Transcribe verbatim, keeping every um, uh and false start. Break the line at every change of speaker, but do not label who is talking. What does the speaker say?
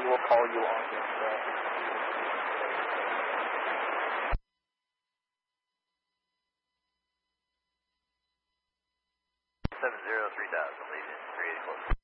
we will call you on this. Uh,
seven zero three thousand, lead in three eighty close.